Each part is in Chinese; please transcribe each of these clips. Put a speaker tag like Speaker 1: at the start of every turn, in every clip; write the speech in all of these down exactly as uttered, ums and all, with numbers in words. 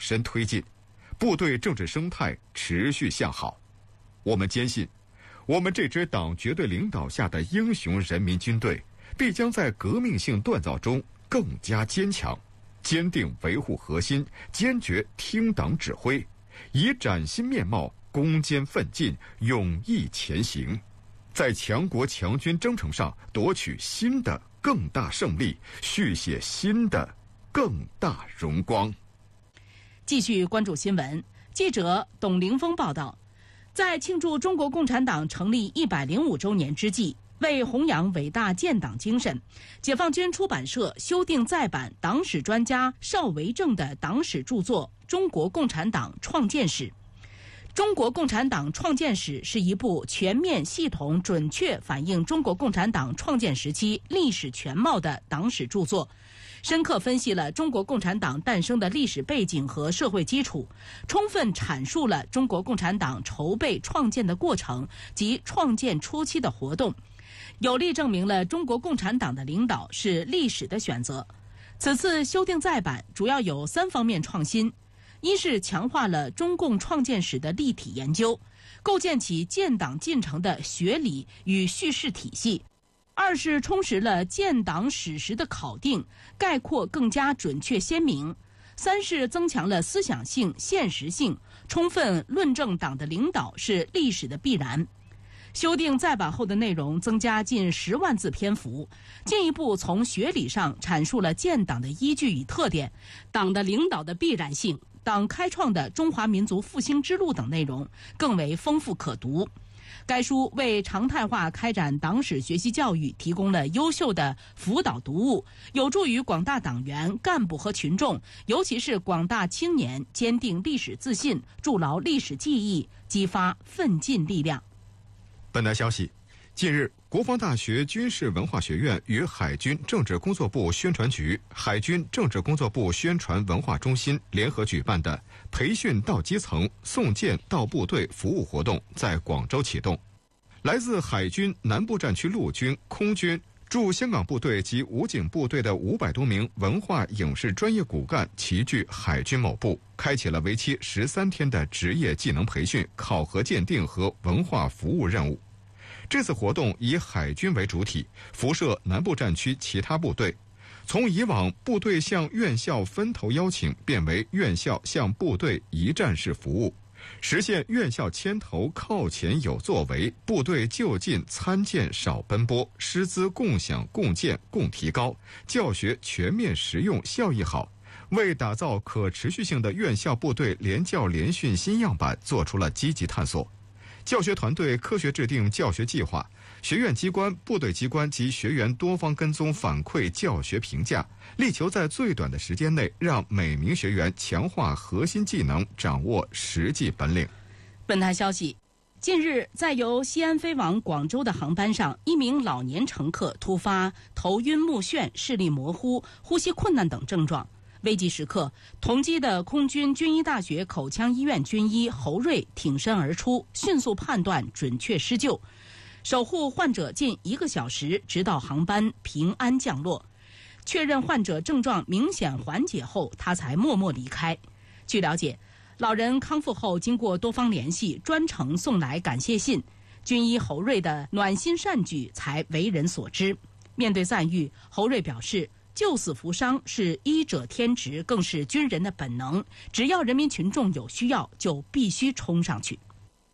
Speaker 1: 身推进，部队政治生态持续向好。我们坚信，我们这支党绝对领导下的英雄人民军队，必将在革命性锻造中更加坚强，坚定维护核心，坚决听党指挥，以崭新面貌攻坚奋进，勇毅前行，在强国强军征程上夺取新的更大胜利，续写新的更大荣光。
Speaker 2: 继续关注新闻，记者董凌峰报道，在庆祝中国共产党成立一百零五周年之际，为弘扬伟大建党精神，解放军出版社修订再版党史专家邵维正的党史著作《中国共产党创建史》。中国共产党创建史是一部全面、系统、准确反映中国共产党创建时期历史全貌的党史著作，深刻分析了中国共产党诞生的历史背景和社会基础，充分阐述了中国共产党筹备创建的过程及创建初期的活动，有力证明了中国共产党的领导是历史的选择。此次修订再版主要有三方面创新：一是强化了中共创建史的立体研究，构建起建党进程的学理与叙事体系；二是充实了建党史实的考定，概括更加准确鲜明；三是增强了思想性、现实性，充分论证党的领导是历史的必然。修订再版后的内容增加近十万字篇幅，进一步从学理上阐述了建党的依据与特点、党的领导的必然性、党开创的中华民族复兴之路等内容，更为丰富可读。该书为常态化开展党史学习教育提供了优秀的辅导读物，有助于广大党员、干部和群众，尤其是广大青年坚定历史自信，筑牢历史记忆，激发奋进力量。
Speaker 1: 本台消息，近日，国防大学军事文化学院与海军政治工作部宣传局、海军政治工作部宣传文化中心联合举办的培训到基层、送建到部队服务活动在广州启动。来自海军南部战区陆军、空军、驻香港部队及武警部队的五百多名文化影视专业骨干齐聚海军某部，开启了为期十三天的职业技能培训、考核鉴定和文化服务任务。这次活动以海军为主体，辐射南部战区其他部队，从以往部队向院校分头邀请，变为院校向部队一站式服务，实现院校牵头靠前有作为，部队就近参见少奔波，师资共享共建共提高，教学全面实用效益好，为打造可持续性的院校部队联教联训新样板做出了积极探索。教学团队科学制定教学计划，学院机关、部队机关及学员多方跟踪反馈教学评价，力求在最短的时间内让每名学员强化核心技能，掌握实际本领。
Speaker 2: 本台消息，近日在由西安飞往广州的航班上，一名老年乘客突发头晕目眩、视力模糊、呼吸困难等症状。危急时刻，同机的空军军医大学口腔医院军医侯瑞挺身而出，迅速判断，准确施救，守护患者近一个小时，直到航班平安降落。确认患者症状明显缓解后，他才默默离开。据了解，老人康复后经过多方联系，专程送来感谢信，军医侯瑞的暖心善举才为人所知。面对赞誉，侯瑞表示，救死扶伤是医者天职，更是军人的本能。只要人民群众有需要，就必须冲上去。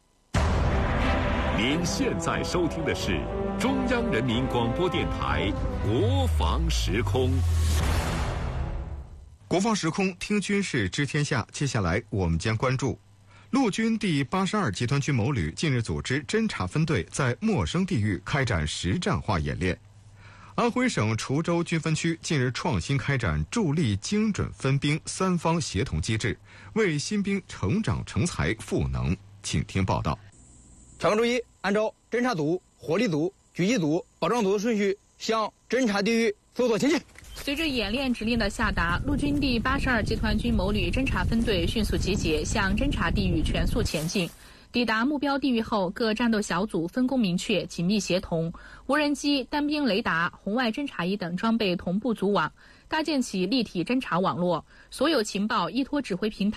Speaker 3: 您现在收听的是中央人民广播电台国防时空。
Speaker 1: 国防时空听军事知天下，接下来我们将关注陆军第八十二集团军某旅近日组织侦察分队在陌生地域开展实战化演练。安徽省滁州军分区近日创新开展助力精准分兵三方协同机制，为新兵成长成才赋能。请听报道。
Speaker 4: 长官注意，按照侦察组、火力组、狙击组、保障组的顺序，向侦察地域搜索前进。
Speaker 5: 随着演练指令的下达，陆军第八十二集团军某旅侦察分队迅速集结，向侦察地域全速前进。抵达目标地域后，各战斗小组分工明确、紧密协同，无人机、单兵雷达、红外侦察仪等装备同步组网，搭建起立体侦察网络，所有情报依托指挥平台。